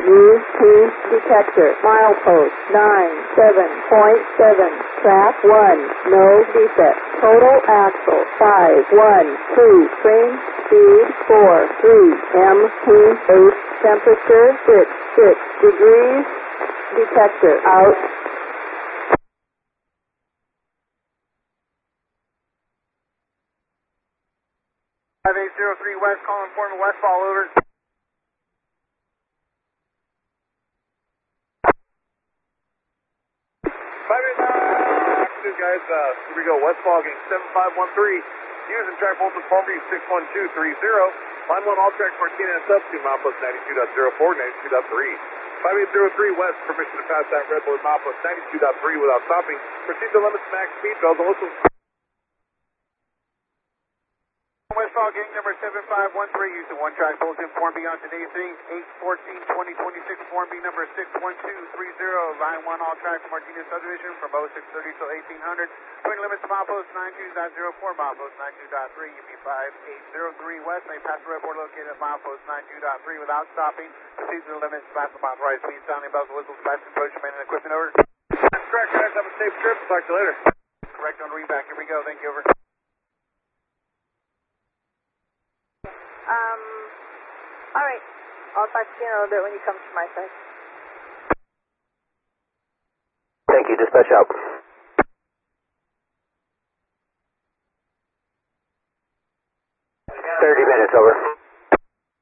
New team detector. Milepost 97.7. Track 1. No defect. Total axle 512. Train speed 43. MT8. Temperature 6 degrees. Detector out. 5803 West, calling Foreman Westfall, over. 5802 guys, here we go, Westfall getting 7513. Using track voltage former 61230. Line 1 all track Martinez up to milepost 92.04, 92.3. 5803 West, permission to pass that red board milepost 92.3 without stopping. Proceed to limits max speed, bells and whistles. Westfall gang number 7513, using one track bulletin, Form B on today's date, 8/14/2026, Form B number 61230, line 1 all tracks, Martinez subdivision from 0630 till 1800, swing limits to milepost 92.04, milepost 92.3, UP 5803 West, may pass the red board located at milepost 92.3 without stopping, proceed to the limits, pass the authorized speed, sounding bells and whistles, passing approach, man and equipment, over. That's correct, guys, have a safe trip, talk to you later. Correct on readback, here we go, thank you, over. All right. I'll talk to you in a little bit when you come to my side. Thank you. Dispatch out.